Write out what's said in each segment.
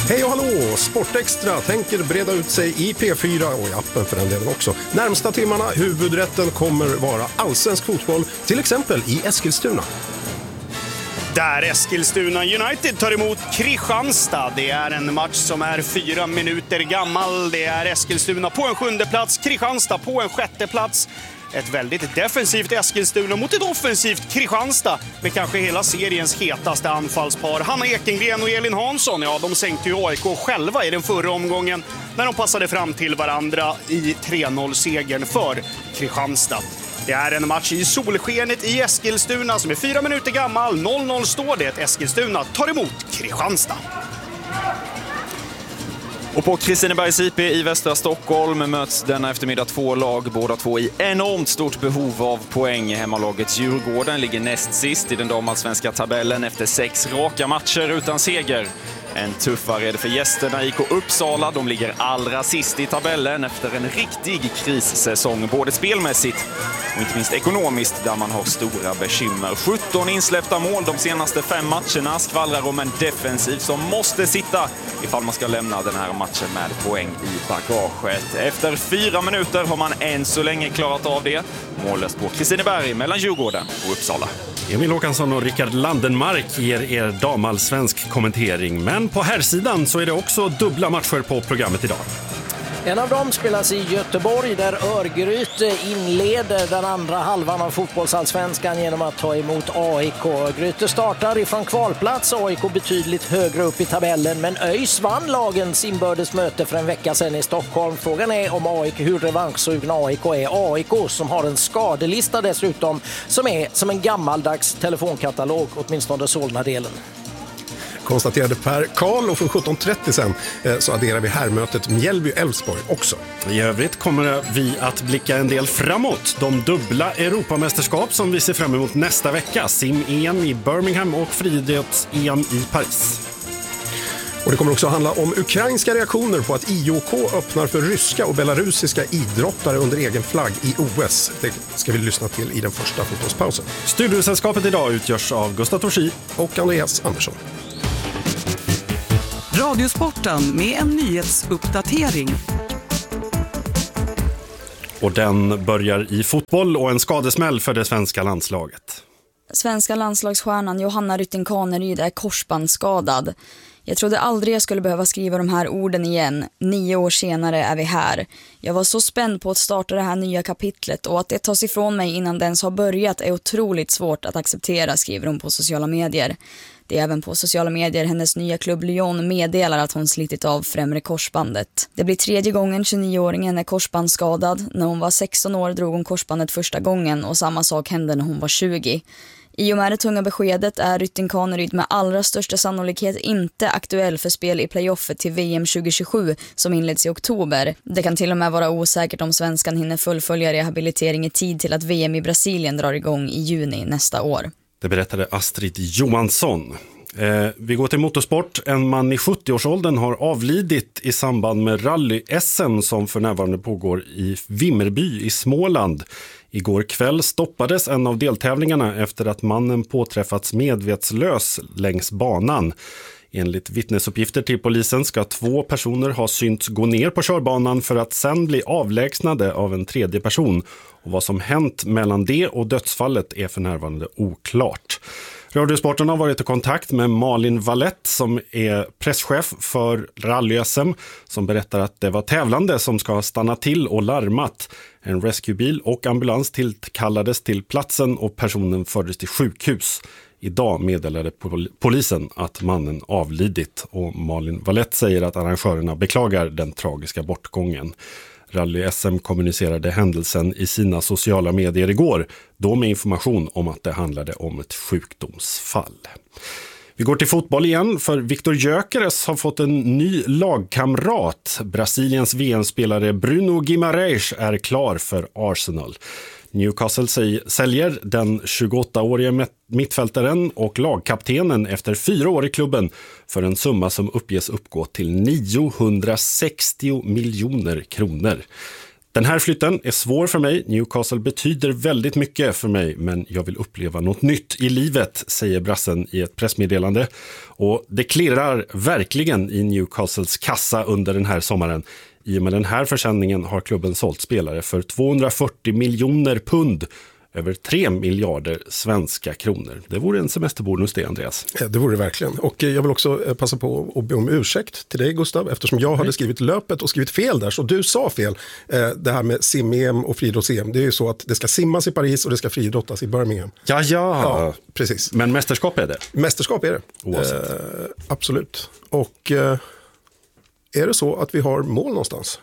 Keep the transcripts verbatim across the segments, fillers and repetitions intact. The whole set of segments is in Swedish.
Hej och hallå! Sportextra tänker breda ut sig i P fyra och i appen för den delen också. Närmsta timmarna, huvudrätten kommer vara allsvensk fotboll, till exempel i Eskilstuna. Där Eskilstuna United tar emot Kristianstad. Det är en match som är fyra minuter gammal. Det är Eskilstuna på en sjunde plats, Kristianstad på en sjätte plats. Ett väldigt defensivt Eskilstuna mot ett offensivt Kristianstad med kanske hela seriens hetaste anfallspar. Hanna Ekengren och Elin Hansson, ja, de sänkte ju A I K själva i den förra omgången när de passade fram till varandra i tre noll-segern för Kristianstad. Det är en match i solskenet i Eskilstuna som är fyra minuter gammal. noll noll står det. Eskilstuna tar emot Kristianstad. Och på Kristinebergs I P i västra Stockholm möts denna eftermiddag två lag, båda två i enormt stort behov av poäng. Hemmalagets Djurgården ligger näst sist i den damallsvenska tabellen efter sex raka matcher utan seger. En tuffare är det för gästerna I K Uppsala. De ligger allra sist i tabellen efter en riktig krissäsong, både spelmässigt och inte minst ekonomiskt, där man har stora bekymmer. sjutton insläppta mål de senaste fem matcherna skvallrar om en defensiv som måste sitta ifall man ska lämna den här matchen med poäng i bagaget. Efter fyra minuter har man än så länge klarat av det. Mållöst på Kristineberg mellan Djurgården och Uppsala. Emil Håkansson och Rickard Landenmark ger er damallsvensk kommentering. Men på här sidan så är det också dubbla matcher på programmet idag. En av dem spelas i Göteborg där Örgryte inleder den andra halvan av fotbollsallsvenskan genom att ta emot A I K. Örgryte startar ifrån kvalplats, A I K betydligt högre upp i tabellen, men ÖIS vann lagens inbördes möte för en vecka sedan i Stockholm. Frågan är om A I K, hur revanschsugna A I K är. A I K som har en skadelista dessutom som är som en gammaldags telefonkatalog, åtminstone Solna-delen. Konstaterade Per Karl, och från sjutton trettio sen så adderar vi härmötet Mjällby-Elfsborg också. I övrigt kommer vi att blicka en del framåt. De dubbla Europamästerskap som vi ser fram emot nästa vecka. Sim-E M i Birmingham och friidrotts-E M i Paris. Och det kommer också handla om ukrainska reaktioner på att I O K öppnar för ryska och belarusiska idrottare under egen flagg i O S. Det ska vi lyssna till i den första fotbollspausen. Studiosällskapet idag utgörs av Gustav Torsi och Andreas Andersson. Radiosporten med en nyhetsuppdatering. Och den börjar i fotboll och en skadesmäll för det svenska landslaget. Svenska landslagsstjärnan Johanna Rytting Kaneryd är korsbandsskadad. Jag trodde aldrig jag skulle behöva skriva de här orden igen. Nio år senare är vi här. Jag var så spänd på att starta det här nya kapitlet, och att det tas ifrån mig innan den har börjat är otroligt svårt att acceptera, skriver hon på sociala medier. Det är även på sociala medier hennes nya klubb Lyon meddelar att hon slitit av främre korsbandet. Det blir tredje gången tjugonio-åringen är korsbandsskadad. När hon var sexton år drog hon korsbandet första gången, och samma sak hände när hon var tjugo. I och med det tunga beskedet är Rytting Kaneryd med allra största sannolikhet inte aktuell för spel i playoffet till V M tjugohundratjugosju som inleds i oktober. Det kan till och med vara osäkert om svenskan hinner fullfölja rehabilitering i tid till att V M i Brasilien drar igång i juni nästa år. Det berättade Astrid Johansson. Eh, vi går till motorsport. En man i sjuttio-årsåldern har avlidit i samband med rally-S M som för närvarande pågår i Vimmerby i Småland. Igår kväll stoppades en av deltävlingarna efter att mannen påträffats medvetslös längs banan. Enligt vittnesuppgifter till polisen ska två personer ha synts gå ner på körbanan för att sen bli avlägsnade av en tredje person. Och vad som hänt mellan det och dödsfallet är för närvarande oklart. Radiosporten har varit i kontakt med Malin Vallett som är presschef för rally-S M, som berättar att det var tävlande som ska stanna till och larmat. En rescuebil och ambulans tillkallades till platsen och personen fördes till sjukhus. Idag meddelade pol- polisen att mannen avlidit, och Malin Vallett säger att arrangörerna beklagar den tragiska bortgången. Rally-S M kommunicerade händelsen i sina sociala medier igår, då med information om att det handlade om ett sjukdomsfall. Vi går till fotboll igen, för Victor Gyökeres har fått en ny lagkamrat. Brasiliens V M-spelare Bruno Guimarães är klar för Arsenal. Newcastle säljer den tjugoåttaårige mittfältaren och lagkaptenen efter fyra år i klubben för en summa som uppges uppgå till niohundrasextio miljoner kronor. Den här flytten är svår för mig. Newcastle betyder väldigt mycket för mig, men jag vill uppleva något nytt i livet, säger brassen i ett pressmeddelande. Och det klirrar verkligen i Newcastles kassa under den här sommaren. I och med den här försäljningen har klubben sålt spelare för tvåhundrafyrtio miljoner pund, över tre miljarder svenska kronor. Det vore en semesterbonus det, Andreas. Ja, det vore det verkligen. Och jag vill också passa på att be om ursäkt till dig, Gustav, eftersom jag hade skrivit löpet och skrivit fel där, så du sa fel. Det här med sim-E M och friidrotts-E M, det är ju så att det ska simmas i Paris och det ska friidrottas i Birmingham. Ja, ja. Ja, precis. Men mästerskap är det? Mästerskap är det. Oavsett. Eh, absolut. Och eh, är det så att vi har mål någonstans?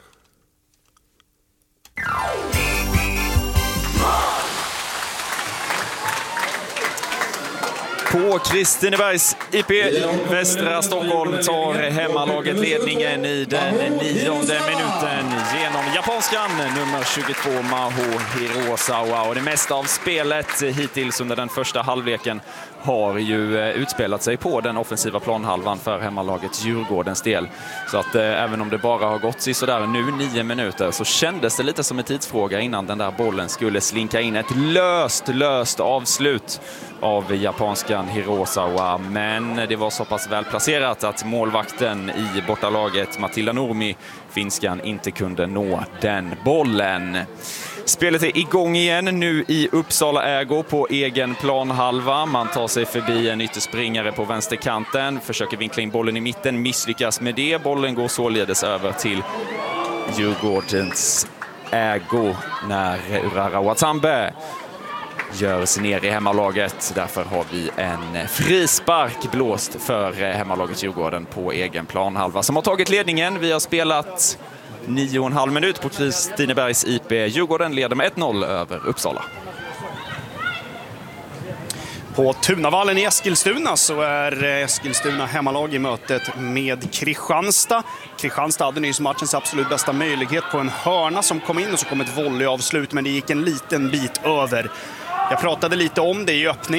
På Kristinebergs I P, Västra Stockholm, tar hemmalaget ledningen i den nionde minuten genom japanskan nummer tjugotvå Maho Hirosawa. Och det mesta av spelet hittills under den första halvleken har ju utspelat sig på den offensiva planhalvan för hemmalagets Djurgårdens del. Så att eh, även om det bara har gått sig sådär nu nio minuter, så kändes det lite som en tidsfråga innan den där bollen skulle slinka in. Ett löst, löst avslut av japanskan Hirosawa, men det var så pass väl placerat att målvakten i bortalaget Matilda Nurmi, finskan, inte kunde nå den bollen. Spelet är igång igen nu i Uppsala ägo på egen planhalva. Man tar sig förbi en ytterspringare på vänsterkanten, försöker vinkla in bollen i mitten, misslyckas med det. Bollen går således över till Djurgårdens ägo när Urara Watambe gör sig ner i hemmalaget. Därför har vi en frispark blåst för hemmalaget Djurgården på egen planhalva, som har tagit ledningen. Vi har spelat nio och en halv minut på Kristinebergs I P. Djurgården leder med ett noll över Uppsala. På Tunavallen i Eskilstuna så är Eskilstuna hemmalag i mötet med Kristianstad. Kristianstad hade nyss matchens absolut bästa möjlighet på en hörna som kom in, och så kom ett volleyavslut, men det gick en liten bit över. Jag pratade lite om det i öppning.